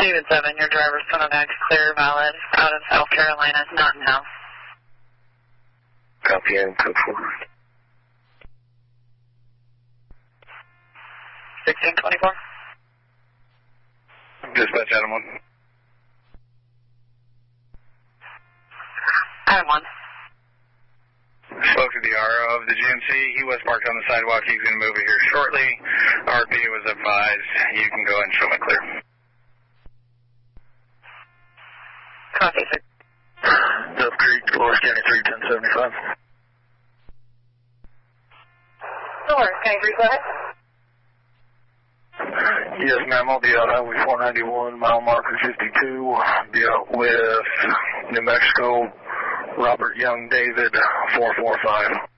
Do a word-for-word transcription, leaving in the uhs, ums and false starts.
David seven, your driver's Contact clear, valid, out of South Carolina, not now. Copy and code four. sixteen twenty-four. Dispatch Adam one. Adam one. Spoke to the R O of the G M C. He was parked on the sidewalk. He's going to move it here shortly. R P was advised. You can go ahead and show me clear. Copy, sir. Dove Creek, Dolores County three, ten seventy-five. Dolores County three, go ahead. Yes, ma'am. I'll be out Highway four ninety-one, mile marker fifty-two. I'll be out with New Mexico, Robert Young David, four four five.